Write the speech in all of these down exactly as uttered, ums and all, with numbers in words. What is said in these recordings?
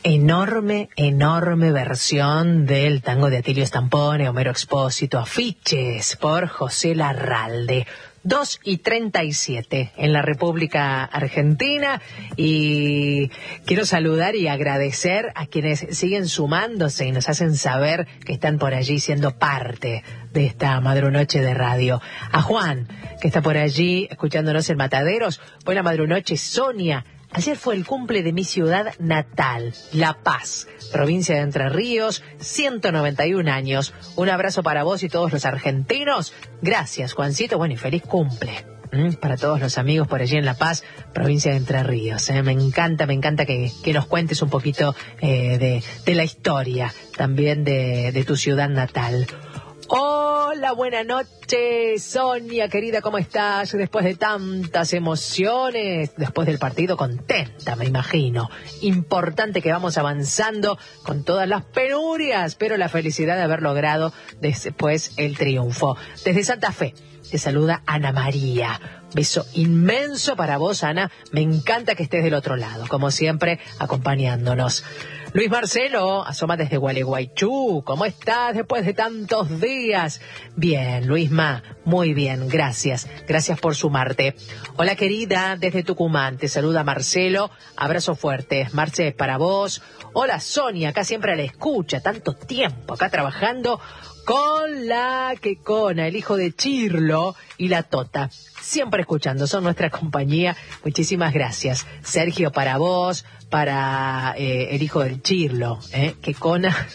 Enorme, enorme versión del tango de Atilio Stampone, Homero Expósito, Afiches, por José Larralde. dos y treinta y siete en la República Argentina, y quiero saludar y agradecer a quienes siguen sumándose y nos hacen saber que están por allí siendo parte de esta madrunoche de radio. A Juan, que está por allí escuchándonos en Mataderos. Buena madrunoche, Sonia. Ayer fue el cumple de mi ciudad natal, La Paz, provincia de Entre Ríos, ciento noventa y un años. Un abrazo para vos y todos los argentinos. Gracias, Juancito. Bueno, y feliz cumple ¿Mm? para todos los amigos por allí en La Paz, provincia de Entre Ríos. ¿eh? Me encanta, me encanta que, que nos cuentes un poquito eh, de, de la historia también de, de tu ciudad natal. Hola, buena noche, Sonia, querida, ¿cómo estás? Después de tantas emociones, después del partido, contenta, me imagino. Importante que vamos avanzando con todas las penurias, pero la felicidad de haber logrado después el triunfo. Desde Santa Fe, te saluda Ana María. Beso inmenso para vos, Ana. Me encanta que estés del otro lado, como siempre, acompañándonos. Luis Marcelo, asoma desde Gualeguaychú. ¿Cómo estás después de tantos días? Bien, Luisma, muy bien, gracias. Gracias por sumarte. Hola, querida, desde Tucumán. Te saluda Marcelo. Abrazo fuerte. Marce, para vos. Hola, Sonia, acá siempre a la escucha. Tanto tiempo acá trabajando con la Quecona, el hijo de Chirlo, y la Tota. Siempre escuchando, son nuestra compañía. Muchísimas gracias. Sergio, para vos, para eh, el hijo del Chirlo, ¿eh? Quecona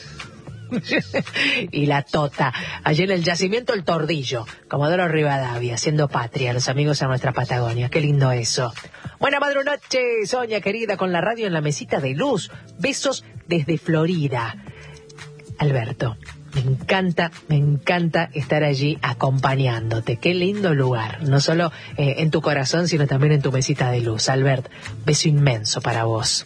y la Tota. Allí en el yacimiento El Tordillo, Comodoro Rivadavia, haciendo patria, los amigos a nuestra Patagonia. Qué lindo eso. Buena madrunoche, Sonia, querida, con la radio en la mesita de luz. Besos desde Florida. Alberto. Me encanta, me encanta estar allí acompañándote. Qué lindo lugar, no solo eh, en tu corazón, sino también en tu mesita de luz. Albert, beso inmenso para vos.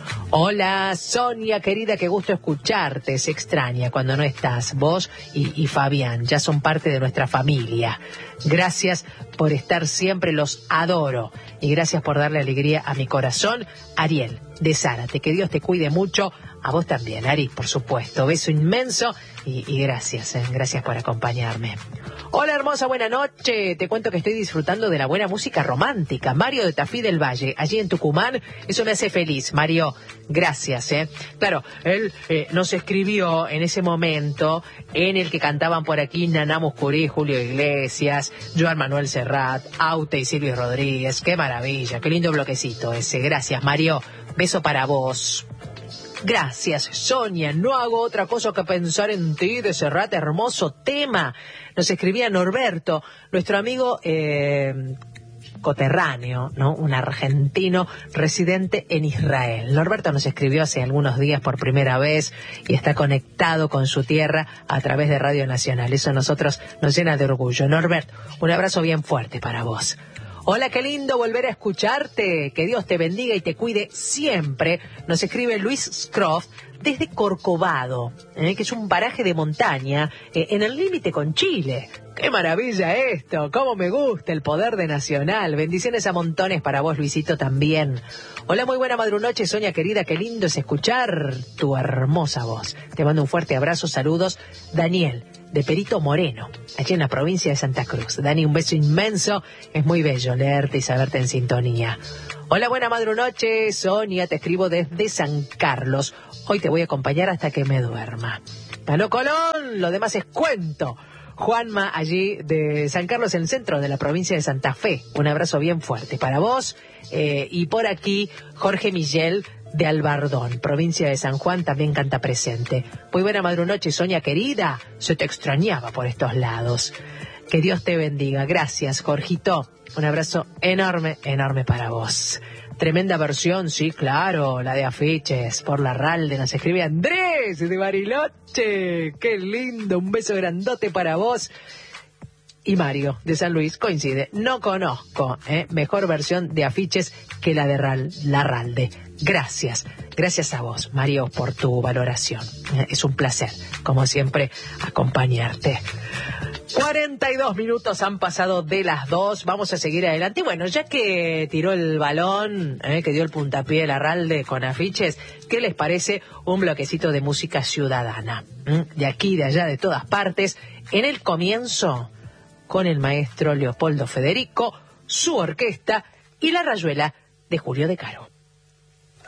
Hola, Sonia, querida, qué gusto escucharte. Se extraña cuando no estás. Vos y, y Fabián ya son parte de nuestra familia. Gracias por estar siempre, los adoro. Y gracias por darle alegría a mi corazón. Ariel, de Zárate, que Dios te cuide mucho. A vos también, Ari, por supuesto. Beso inmenso y, y gracias, eh, gracias por acompañarme. Hola, hermosa, buena noche. Te cuento que estoy disfrutando de la buena música romántica. Mario de Tafí del Valle, allí en Tucumán. Eso me hace feliz, Mario. Gracias, ¿eh? Claro, él eh, nos escribió en ese momento en el que cantaban por aquí Naná Muscurí, Julio Iglesias, Joan Manuel Serrat, Aute y Silvio Rodríguez. Qué maravilla, qué lindo bloquecito ese. Gracias, Mario. Beso para vos. Gracias, Sonia. No hago otra cosa que pensar en ti, de Serrat, hermoso tema. Nos escribía Norberto, nuestro amigo eh, coterráneo, ¿no? Un argentino residente en Israel. Norberto nos escribió hace algunos días por primera vez y está conectado con su tierra a través de Radio Nacional. Eso a nosotros nos llena de orgullo. Norberto, un abrazo bien fuerte para vos. Hola, qué lindo volver a escucharte. Que Dios te bendiga y te cuide siempre. Nos escribe Luis Scroff desde Corcovado, ¿eh? que es un paraje de montaña eh, en el límite con Chile. ¡Qué maravilla esto! ¡Cómo me gusta el poder de Nacional! Bendiciones a montones para vos, Luisito, también. Hola, muy buena madrunoche, Sonia, querida. Qué lindo es escuchar tu hermosa voz. Te mando un fuerte abrazo, saludos. Daniel, de Perito Moreno, allí en la provincia de Santa Cruz. Dani, un beso inmenso. Es muy bello leerte y saberte en sintonía. Hola, buena madrunoche, Sonia. Te escribo desde San Carlos. Hoy te voy a acompañar hasta que me duerma. ¡Ganó Colón! Lo demás es cuento. Juanma, allí de San Carlos, en el centro de la provincia de Santa Fe. Un abrazo bien fuerte para vos. Eh, y por aquí, Jorge Miguel, de Albardón, provincia de San Juan, también canta presente. Muy buena madrunoche, Sonia, querida. Se te extrañaba por estos lados. Que Dios te bendiga. Gracias, Jorgito. Un abrazo enorme, enorme para vos. Tremenda versión, sí, claro, la de Afiches, por Larralde. Nos escribe Andrés de Bariloche. Qué lindo, un beso grandote para vos. Y Mario de San Luis coincide. No conozco ¿eh? mejor versión de Afiches que la de Ral, Larralde. Gracias, gracias a vos, Mario, por tu valoración. Es un placer, como siempre, acompañarte. cuarenta y dos minutos han pasado de las dos, vamos a seguir adelante. Y bueno, ya que tiró el balón, eh, que dio el puntapié Larralde con afiches, ¿qué les parece un bloquecito de música ciudadana? ¿Mm? De aquí, de allá, de todas partes. En el comienzo, con el maestro Leopoldo Federico, su orquesta y la rayuela de Julio De Caro.